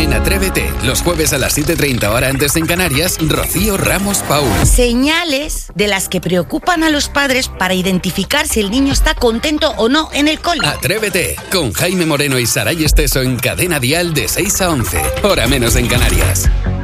En Atrévete, los jueves a las 7:30 hora antes en Canarias, Rocío Ramos Paul. Señales de las que preocupan a los padres para identificar si el niño está contento o no en el cole. Atrévete, con Jaime Moreno y Saray Esteso en Cadena Dial de 6 a 11, hora menos en Canarias.